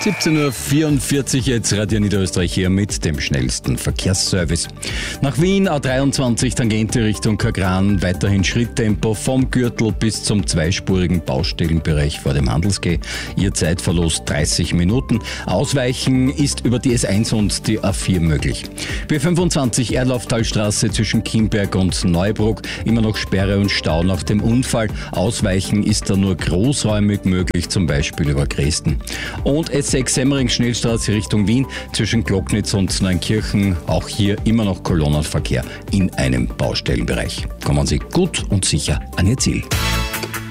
17.44 Uhr jetzt Radio Niederösterreich hier mit dem schnellsten Verkehrsservice. Nach Wien A23 Tangente Richtung Kagran, weiterhin Schritttempo vom Gürtel bis zum zweispurigen Baustellenbereich vor dem Handelsquai. Ihr Zeitverlust 30 Minuten. Ausweichen ist über die S1 und die A4 möglich. B25 Erlauftalstraße zwischen Kimberg und Neuburg, immer noch Sperre und Stau nach dem Unfall. Ausweichen ist da nur großräumig möglich, zum Beispiel über Dresden. Und S6 Semmering Schnellstraße Richtung Wien zwischen Glocknitz und Neunkirchen, auch hier immer noch Kolonnenverkehr in einem Baustellenbereich. Kommen Sie gut und sicher an Ihr Ziel.